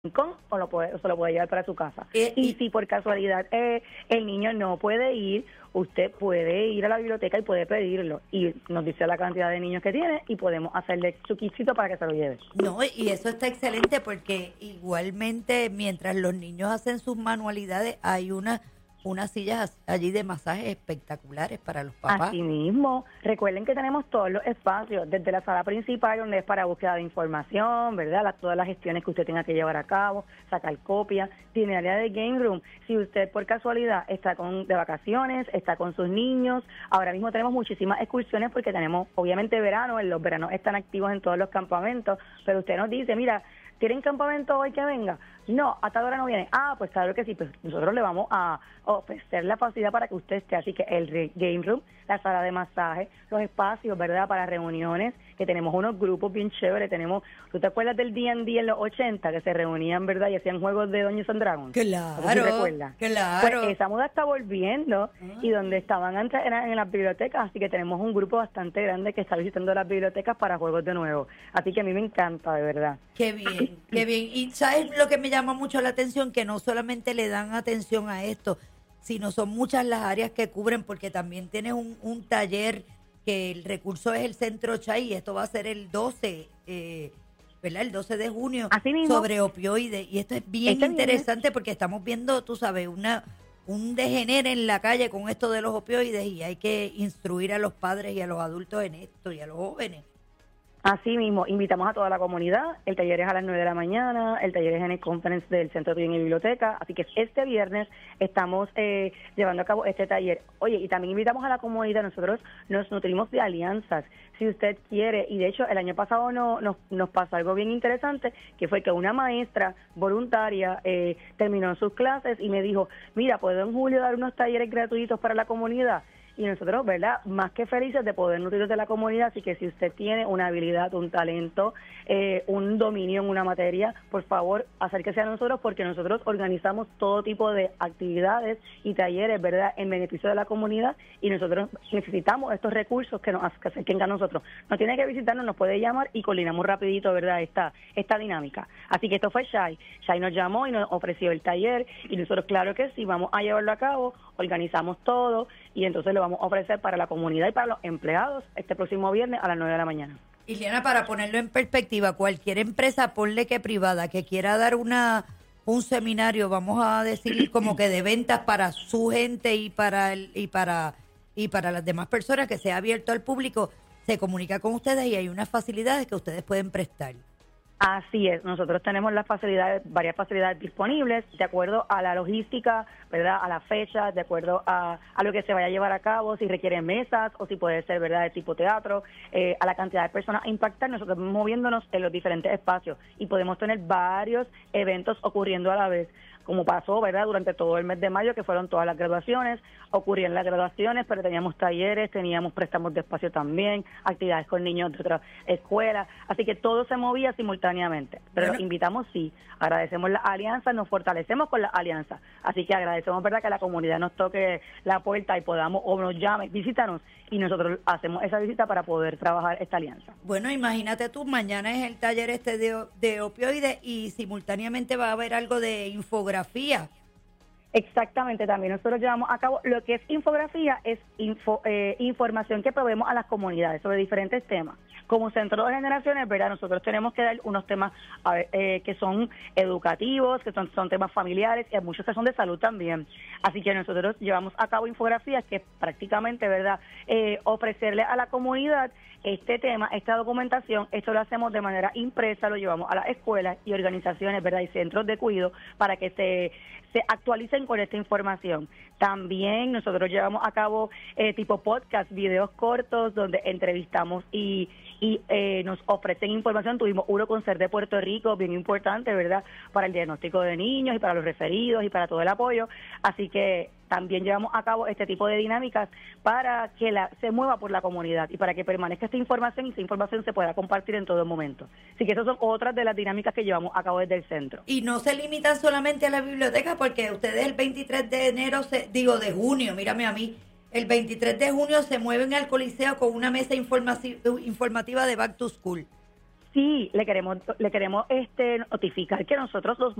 o se lo puede llevar para su casa. Y si por casualidad el niño no puede ir, usted puede ir a la biblioteca y puede pedirlo. Y nos dice la cantidad de niños que tiene y podemos hacerle su kitcito para que se lo lleve. No, y eso está excelente porque igualmente mientras los niños hacen sus manualidades hay unas sillas allí de masajes espectaculares para los papás. Así mismo, recuerden que tenemos todos los espacios, desde la sala principal, donde es para búsqueda de información, ¿verdad? Todas las gestiones que usted tenga que llevar a cabo, sacar copias, tiene área de game room. Si usted por casualidad está de vacaciones, está con sus niños, ahora mismo tenemos muchísimas excursiones porque tenemos, obviamente, verano, en los veranos están activos en todos los campamentos, pero usted nos dice, mira, ¿tienen campamento hoy que venga? No, hasta ahora no viene. Ah, pues claro que sí, pues nosotros le vamos a ofrecer la facilidad para que usted esté. Así que el game room, la sala de masaje, los espacios, ¿verdad?, para reuniones, que tenemos unos grupos bien chéveres. ¿Tú te acuerdas del D&D en los 80 que se reunían, ¿verdad?, y hacían juegos de Dungeons and Dragons? Claro, ¿Sí recuerdas? claro. Pues esa moda está volviendo y donde estaban antes eran en las bibliotecas, así que tenemos un grupo bastante grande que está visitando las bibliotecas para juegos de nuevo. Así que a mí me encanta, de verdad. Qué bien, qué bien. Y ¿sabes lo que me llama mucho la atención? Que no solamente le dan atención a esto, sino son muchas las áreas que cubren, porque también tienes un taller que el recurso es el Centro Chay, y esto va a ser el 12, ¿verdad? El 12 de junio, sobre opioides. Y esto es bien interesante porque estamos viendo, tú sabes, un degenere en la calle con esto de los opioides, y hay que instruir a los padres y a los adultos en esto y a los jóvenes. Así mismo, invitamos a toda la comunidad. El taller es a las 9 de la mañana, el taller es en el conference del Centro de Bien y Biblioteca, así que este viernes estamos llevando a cabo este taller. Oye, y también invitamos a la comunidad, nosotros nos nutrimos de alianzas, si usted quiere, y de hecho el año pasado nos pasó algo bien interesante, que fue que una maestra voluntaria terminó sus clases y me dijo, mira, ¿puedo en julio dar unos talleres gratuitos para la comunidad? Y nosotros, ¿verdad?, más que felices de poder nutrirnos de la comunidad. Así que si usted tiene una habilidad, un talento, un dominio en una materia, por favor, acérquese a nosotros, porque nosotros organizamos todo tipo de actividades y talleres, ¿verdad?, en beneficio de la comunidad, y nosotros necesitamos estos recursos que se acerquen a nosotros. No tiene que visitarnos, nos puede llamar y coordinamos rapidito, ¿verdad?, esta dinámica. Así que esto fue Shai. Shai nos llamó y nos ofreció el taller, y nosotros, claro que sí, vamos a llevarlo a cabo, organizamos todo, y entonces lo vamos a ofrecer para la comunidad y para los empleados este próximo viernes a las 9 de la mañana. Ileana, para ponerlo en perspectiva, cualquier empresa, ponle que privada, que quiera dar un seminario, vamos a decir, como que de ventas para su gente y para las demás personas, que sea abierto al público, se comunica con ustedes y hay unas facilidades que ustedes pueden prestar. Así es, nosotros tenemos varias facilidades disponibles de acuerdo a la logística, ¿verdad?, a la fecha, de acuerdo a lo que se vaya a llevar a cabo, si requiere mesas o si puede ser, ¿verdad?, de tipo teatro, a la cantidad de personas a impactar. Nosotros moviéndonos en los diferentes espacios y podemos tener varios eventos ocurriendo a la vez, como pasó, ¿verdad?, durante todo el mes de mayo, que fueron todas las graduaciones. Ocurrían las graduaciones, pero teníamos talleres, teníamos préstamos de espacio también, actividades con niños de otras escuelas, así que todo se movía simultáneamente. Pero los invitamos, sí, agradecemos las alianzas, nos fortalecemos con las alianzas, así que agradecemos, ¿verdad?, que la comunidad nos toque la puerta y podamos, o nos llame, visítanos, y nosotros hacemos esa visita para poder trabajar esta alianza. Bueno, imagínate tú, mañana es el taller de opioides y simultáneamente va a haber algo de infografía. Exactamente, también nosotros llevamos a cabo lo que es infografía, es información que proveemos a las comunidades sobre diferentes temas. Como Centro de Generaciones, ¿verdad?, nosotros tenemos que dar unos temas que son educativos, que son temas familiares, y muchos que son de salud también. Así que nosotros llevamos a cabo infografías que prácticamente, ¿verdad?, ofrecerle a la comunidad este tema, esta documentación. Esto lo hacemos de manera impresa, lo llevamos a las escuelas y organizaciones, ¿verdad?, y centros de cuidado para que se actualicen con esta información. También nosotros llevamos a cabo tipo podcast, videos cortos donde entrevistamos y nos ofrecen información. Tuvimos uno con Ser de Puerto Rico, bien importante, ¿verdad?, para el diagnóstico de niños y para los referidos y para todo el apoyo. Así que también llevamos a cabo este tipo de dinámicas para que se mueva por la comunidad y para que permanezca esta información, y esta información se pueda compartir en todo momento. Así que esas son otras de las dinámicas que llevamos a cabo desde el centro. Y no se limitan solamente a la biblioteca, porque ustedes el 23 de enero, de junio, mírame a mí, el 23 de junio se mueven al Coliseo con una mesa informativa de Back to School. Sí, le queremos notificar que nosotros los